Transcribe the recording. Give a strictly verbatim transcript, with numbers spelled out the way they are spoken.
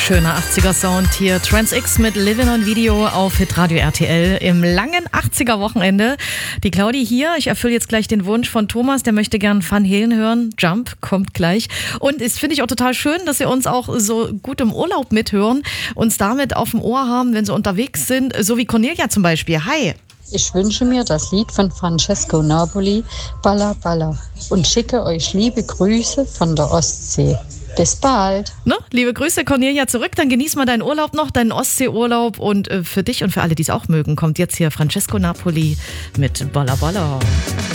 Schöner achtziger-Sound hier. Trans X mit Livin' on Video auf Hitradio R T L im langen achtziger-Wochenende. Die Claudi hier. Ich erfülle jetzt gleich den Wunsch von Thomas. Der möchte gern Van Halen hören. Jump kommt gleich. Und es finde ich auch total schön, dass Sie uns auch so gut im Urlaub mithören, uns damit auf dem Ohr haben, wenn Sie unterwegs sind. So wie Cornelia zum Beispiel. Hi. Ich wünsche mir das Lied von Francesco Napoli, Balla Balla, und schicke euch liebe Grüße von der Ostsee. Bis bald. Ne? Liebe Grüße, Cornelia, zurück. Dann genieß mal deinen Urlaub noch, deinen Ostseeurlaub. Und äh, für dich und für alle, die es auch mögen, kommt jetzt hier Francesco Napoli mit Balla Balla.